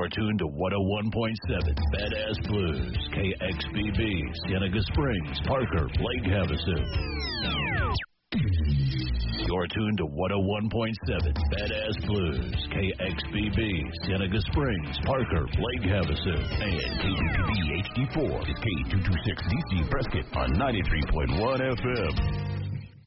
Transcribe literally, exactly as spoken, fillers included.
You're tuned to one oh one point seven Badass Blues, K X B B, Cienega Springs, Parker, Lake Havasu. You're tuned to one oh one point seven Badass Blues, K X B B, Cienega Springs, Parker, Lake Havasu. And K B P B H D four is K two twenty-six D C Prescott on ninety-three point one F M.